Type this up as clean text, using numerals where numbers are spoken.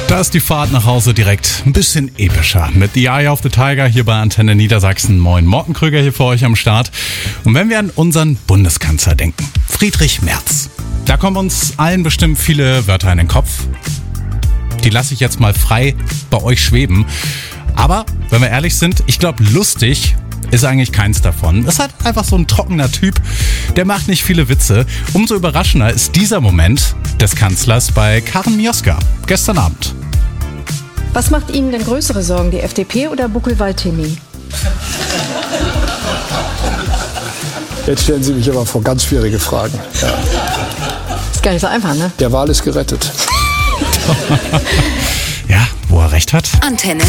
Da ist die Fahrt nach Hause direkt ein bisschen epischer. Mit The Eye of the Tiger hier bei Antenne Niedersachsen. Moin, Morten Krüger hier für euch am Start. Und wenn wir an unseren Bundeskanzler denken, Friedrich Merz, da kommen uns allen bestimmt viele Wörter in den Kopf. Die lasse ich jetzt mal frei bei euch schweben. Aber, wenn wir ehrlich sind, ich glaube, lustig ist eigentlich keins davon. Ist halt einfach so ein trockener Typ, der macht nicht viele Witze. Umso überraschender ist dieser Moment des Kanzlers bei Karen Mioska gestern Abend. Was macht Ihnen denn größere Sorgen, die FDP oder Buckelwald-Chemie? Jetzt stellen Sie mich aber vor ganz schwierige Fragen. Ja. Ist gar nicht so einfach, ne? Der Wal ist gerettet. Ja, wo er recht hat. Antenne